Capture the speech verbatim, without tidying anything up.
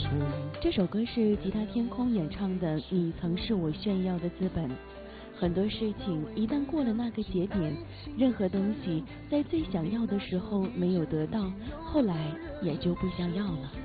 这首歌是吉他天空演唱的《你曾是我炫耀的资本》。很多事情一旦过了那个节点，任何东西在最想要的时候没有得到，后来也就不想要了。